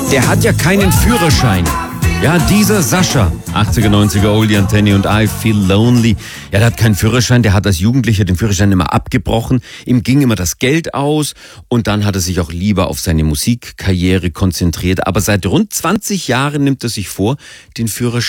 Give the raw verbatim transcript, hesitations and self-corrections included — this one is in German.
Der hat ja keinen Führerschein. Ja, dieser Sascha, achtziger, neunziger Oldie Antenni und I Feel Lonely. Ja, der hat keinen Führerschein, der hat als Jugendlicher den Führerschein immer abgebrochen. Ihm ging immer das Geld aus und dann hat er sich auch lieber auf seine Musikkarriere konzentriert. Aber seit rund zwanzig Jahren nimmt er sich vor, den Führerschein